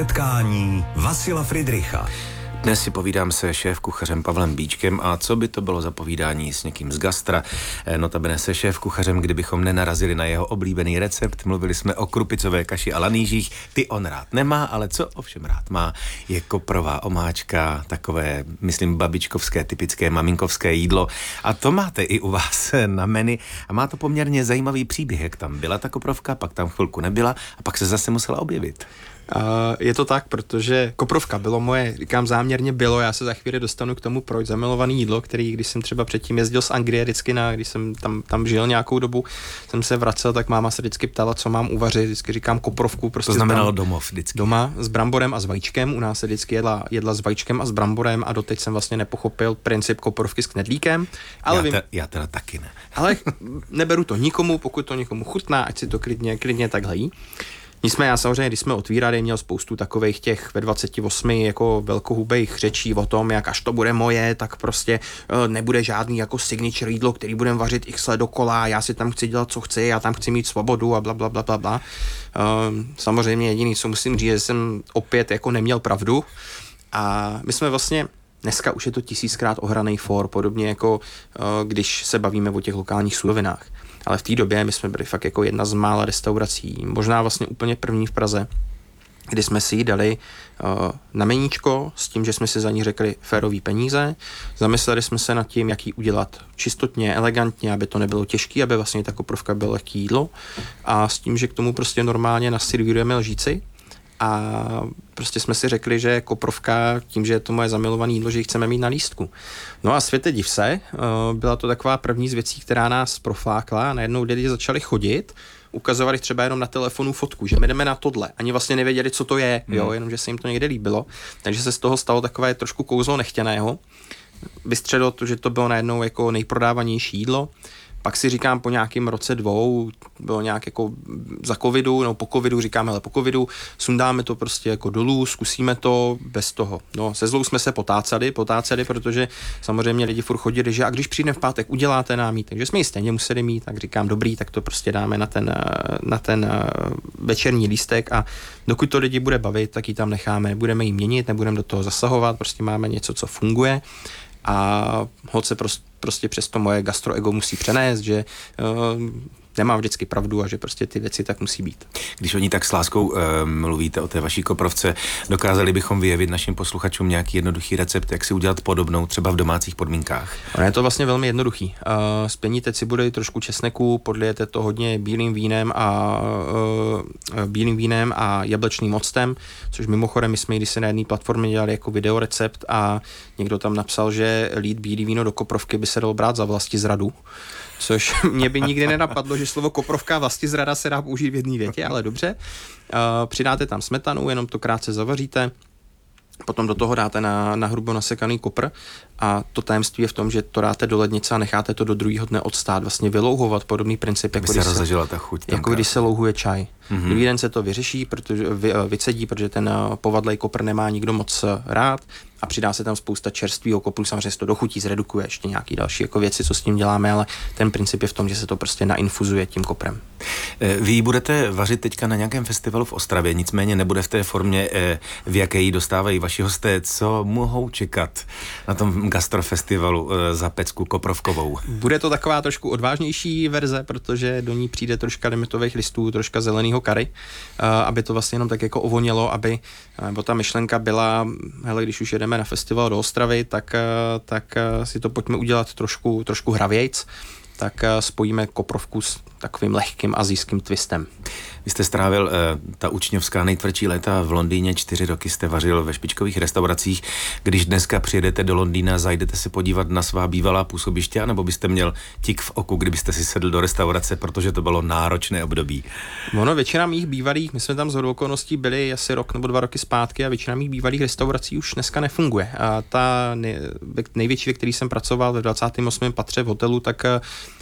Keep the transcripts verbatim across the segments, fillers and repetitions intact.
Setkání Vasila Fridricha. Dnes si povídám se šéfkuchařem Pavlem Bíčkem a co by to bylo za povídání s někým z gastra, notabene se šéfkuchařem, kdybychom nenarazili na jeho oblíbený recept. Mluvili jsme o krupicové kaši a lanýžích, ty on rád nemá, ale co ovšem rád má, je koprová omáčka, takové, myslím, babičkovské, typické maminkovské jídlo. A to máte i u vás na menu a má to poměrně zajímavý příběh, jak tam byla ta koprovka, pak tam chvilku nebyla a pak se zase musela objevit. Uh, je to tak, protože koprovka bylo moje, říkám záměrně bylo, já se za chvíli dostanu k tomu, proč zamilovaný jídlo, který, když jsem třeba předtím jezdil z Anglie vždycky, na, když jsem tam, tam žil nějakou dobu, jsem se vracel, tak máma se vždycky ptala, co mám uvařit, vždycky říkám koprovku. Prostě to znamenalo domov vždycky. Doma s bramborem a s vajíčkem, u nás se vždycky jedla, jedla s vajíčkem a s bramborem a doteď jsem vlastně nepochopil princip koprovky s knedlíkem. Ale já, vím, te, já teda taky ne. Ale neberu to nikomu, pokud to někomu chutná, ať si to klidně, klidně takhle jí. Nicméně já samozřejmě, když jsme otvírali, měl spoustu takových těch ve dvaceti osmi jako velkohubých řečí o tom, jak až to bude moje, tak prostě uh, nebude žádný jako signature jídlo, který budeme vařit x let dokola, já si tam chci dělat, co chci, já tam chci mít svobodu a bla, bla, bla, bla, bla. Uh, samozřejmě jediný, co musím říct, že jsem opět jako neměl pravdu a my jsme vlastně dneska už je to tisíckrát ohraný for, podobně jako uh, když se bavíme o těch lokálních surovinách. Ale v té době my jsme byli fakt jako jedna z mála restaurací, možná vlastně úplně první v Praze, kdy jsme si ji dali uh, na meníčko s tím, že jsme si za ní řekli férový peníze. Zamysleli jsme se nad tím, jak ji udělat čistotně, elegantně, aby to nebylo těžké, aby vlastně ta koprovka byla lehké jídlo. A s tím, že k tomu prostě normálně naservírujeme lžíci. A prostě jsme si řekli, že koprovka, tím, že je to moje zamilované jídlo, že ji chceme mít na lístku. No a světe div se, byla to taková první z věcí, která nás proflákla a najednou lidi začali chodit, ukazovali třeba jenom na telefonu fotku, že my jdeme na tohle. Ani vlastně nevěděli, co to je, hmm. jo, jenom že se jim to někde líbilo. Takže se z toho stalo takové trošku kouzlo nechtěného. Vystřelilo to, že to bylo najednou jako nejprodávanější jídlo. Pak si říkám po nějakým roce dvou, bylo nějak jako za covidu, no po covidu, říkáme, ale po covidu, sundáme to prostě jako dolů, zkusíme to bez toho. No, se zlou jsme se potácali, potácali, protože samozřejmě lidi furt chodili, že a když přijde v pátek, uděláte nám jí, takže jsme ji stejně museli mít, tak říkám, dobrý, tak to prostě dáme na ten, na ten večerní lístek a dokud to lidi bude bavit, tak ji tam necháme, budeme ji měnit, nebudeme do toho zasahovat, prostě máme něco, co funguje. A hod se prostě, prostě přes to moje gastroego musí přenést, že uh, nemám vždycky pravdu a že prostě ty věci tak musí být. Když o ní tak s láskou uh, mluvíte o té vaší koprovce, dokázali bychom vyjevit našim posluchačům nějaký jednoduchý recept, jak si udělat podobnou třeba v domácích podmínkách? Ono je to vlastně velmi jednoduchý. Uh, splníte cibuli, trošku česneku, podlijete to hodně bílým vínem a uh, bílým vínem a jablečným octem, což mimochodem my jsme když se na jedné platformě dělali jako videorecept a někdo tam napsal, že lít bílý víno do koprovky by se dalo brát za vlastizradu. Což mě by nikdy nenapadlo, že slovo koprovka a vlastizrada se dá použít v jedné větě, ale dobře. Uh, přidáte tam smetanu, jenom to krátce zavaříte, potom do toho dáte na, na hrubo nasekaný kopr a to tajemství je v tom, že to dáte do lednice a necháte to do druhého dne odstát, vlastně vylouhovat, podobný princip, jako, když se, ta chuť jako když se louhuje čaj. Mm-hmm. Druhý den se to vyřeší, protože vy, vycedí, protože ten povadlej kopr nemá nikdo moc rád a přidá se tam spousta čerstvého kopru, samozřejmě se to dochutí, zredukuje ještě nějaký další jako věci, co s tím děláme, ale ten princip je v tom, že se to prostě nainfuzuje tím koprem. Vy budete vařit teďka na nějakém festivalu v Ostravě, nicméně nebude v té formě, v jaké ji dostávají vaši hosté. Co mohou čekat na tom gastrofestivalu za pecku koprovkovou? Bude to taková trošku odvážnější verze, protože do ní přijde troška limitových listů, troška zeleného kary, aby to vlastně jenom tak jako ovonělo, aby, bo ta myšlenka byla, hele, když už jedeme na festival do Ostravy, tak, tak si to pojďme udělat trošku, trošku hravějc, tak spojíme koprovku s takovým lehkým asijským twistem. Vy jste strávil eh, ta učňovská nejtvrdší léta v Londýně, čtyři roky jste vařil ve špičkových restauracích. Když dneska přijedete do Londýna, zajdete se podívat na svá bývalá působiště, anebo byste měl tik v oku, kdybyste si sedl do restaurace, protože to bylo náročné období? Ono, většina mých bývalých, my jsme tam z okolností byli asi rok nebo dva roky zpátky a většina mých bývalých restaurací už dneska nefunguje. A ta nej, největší, ve který jsem pracoval ve dvacátém osmém patře v hotelu, tak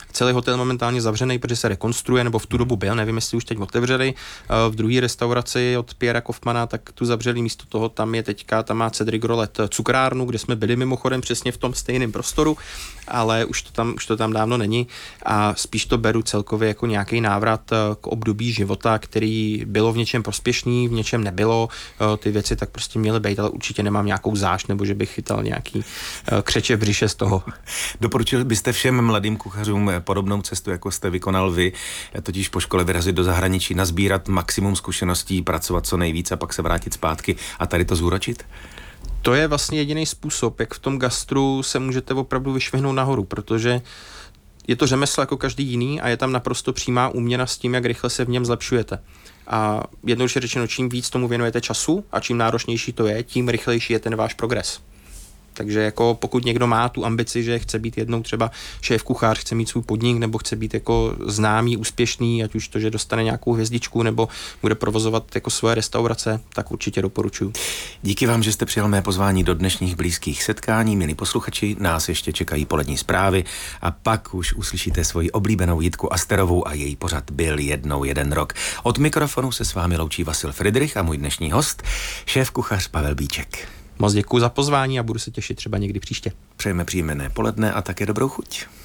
Celý hotel je momentálně zavřený, protože se rekonstruuje, nebo v tu dobu byl, nevím, jestli už teď otevřeli. V druhé restauraci od Pierra Kaufmana, tak tu zavřeli místo toho, tam je teďka, tam má Cedric Rollet cukrárnu, kde jsme byli mimochodem přesně v tom stejném prostoru, ale už to tam, už to tam dávno není a spíš to beru celkově jako nějaký návrat k období života, který bylo v něčem prospěšný, v něčem nebylo, ty věci tak prostě měly být, ale určitě nemám nějakou zášť, nebo že bych chytal nějaký křeče v břiše z toho. Doporučili byste všem mladým kuchařům podobnou cestu, jako jste vykonal vy, totiž po škole vyrazit do zahraničí, nazbírat maximum zkušeností, pracovat co nejvíc a pak se vrátit zpátky a tady to zúročit? To je vlastně jediný způsob, jak v tom gastru se můžete opravdu vyšvihnout nahoru, protože je to řemeslo jako každý jiný a je tam naprosto přímá úměna s tím, jak rychle se v něm zlepšujete. A jednoduše řečeno, čím víc tomu věnujete času a čím náročnější to je, tím rychlejší je ten váš progres. Takže jako pokud někdo má tu ambici, že chce být jednou třeba šéf kuchař, chce mít svůj podnik nebo chce být jako známý, úspěšný, ať už to, že dostane nějakou hvězdičku nebo bude provozovat jako svoje restaurace, tak určitě doporučuji. Díky vám, že jste přijal mé pozvání do dnešních blízkých setkání. Milí posluchači, nás ještě čekají polední zprávy a pak už uslyšíte svoji oblíbenou Jitku Asterovou a její pořad Byl jednou jeden rok. Od mikrofonu se s vámi loučí Vasil Fridrich a můj dnešní host, šéf kuchař Pavel Bíček. Moc děkuji za pozvání a budu se těšit třeba někdy příště. Přejeme příjemné poledne a také dobrou chuť.